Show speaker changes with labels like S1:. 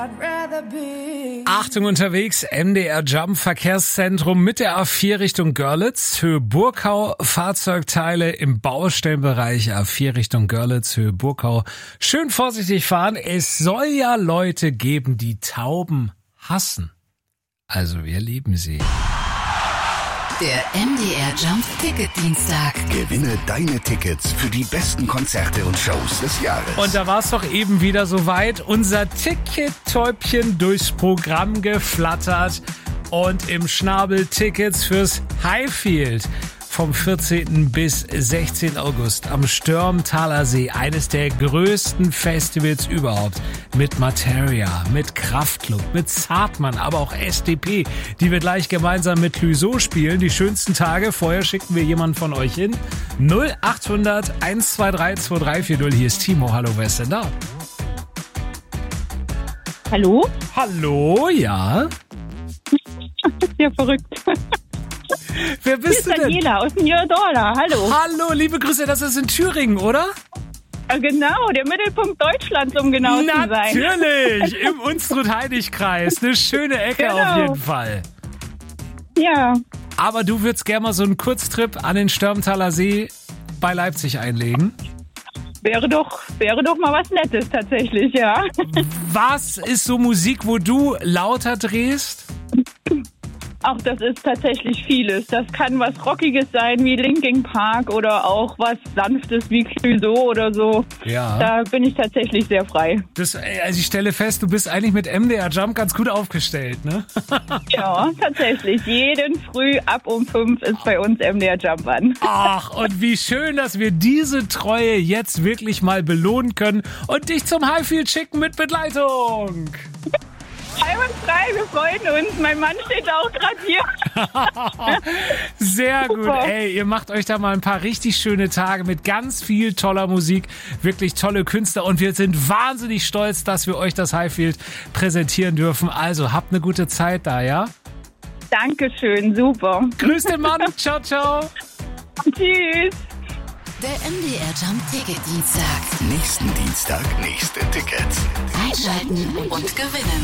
S1: Achtung unterwegs, MDR Jump Verkehrszentrum mit der A4 Richtung Görlitz, Höhe Burkau, Fahrzeugteile im Baustellenbereich A4 Richtung Görlitz, Höhe Burkau. Schön vorsichtig fahren, es soll ja Leute geben, die Tauben hassen. Also wir lieben sie.
S2: Der MDR Jump Ticket-Dienstag.
S3: Gewinne deine Tickets für die besten Konzerte und Shows des Jahres.
S1: Und da war es doch eben wieder soweit. Unser Ticket-Täubchen durchs Programm geflattert und im Schnabel Tickets fürs Highfield. Vom 14. bis 16. August am Störmtaler See, eines der größten Festivals überhaupt. Mit Materia, mit Kraftklub, mit Zartmann, aber auch SDP, die wir gleich gemeinsam mit Clouseau spielen. Die schönsten Tage, vorher schicken wir jemanden von euch hin. 0800 123 2340, hier ist Timo. Hallo, wer ist denn da?
S4: Hallo?
S1: Hallo, ja?
S4: Ja, verrückt.
S1: Wer bist du denn?
S4: Daniela aus dem Jördorla, hallo.
S1: Hallo, liebe Grüße, das ist in Thüringen, oder?
S4: Ja, genau, der Mittelpunkt Deutschlands, um genau zu sein.
S1: Natürlich, im Unstrut-Heidig-Kreis. Eine schöne Ecke
S4: Genau.
S1: auf jeden Fall.
S4: Ja,
S1: Aber du würdest gerne mal so einen Kurztrip an den Störmtaler See bei Leipzig einlegen.
S4: wäre doch mal was Nettes tatsächlich, ja.
S1: Was ist so Musik, wo du lauter drehst?
S4: Auch das ist tatsächlich vieles. Das kann was Rockiges sein wie Linkin Park oder auch was Sanftes wie Clouseau oder so.
S1: Ja.
S4: Da bin ich tatsächlich sehr frei.
S1: Also ich stelle fest, du bist eigentlich mit MDR Jump ganz gut aufgestellt, ne?
S4: Ja, tatsächlich. Jeden Früh ab um 5 ist bei uns MDR Jump an.
S1: Ach, und wie schön, dass wir diese Treue jetzt wirklich mal belohnen können und dich zum Highfield schicken mit Begleitung.
S4: Einwandfrei, wir freuen uns. Mein Mann steht auch gerade hier.
S1: Sehr gut.
S4: Super.
S1: Ey, ihr macht euch da mal ein paar richtig schöne Tage mit ganz viel toller Musik, wirklich tolle Künstler und wir sind wahnsinnig stolz, dass wir euch das Highfield präsentieren dürfen. Also habt eine gute Zeit da, ja?
S4: Dankeschön, super.
S1: Grüß den Mann. Ciao, ciao.
S4: Tschüss.
S2: Der MDR Jump Ticket-Dienstag.
S3: Nächsten Dienstag nächste Tickets.
S2: Einschalten und gewinnen.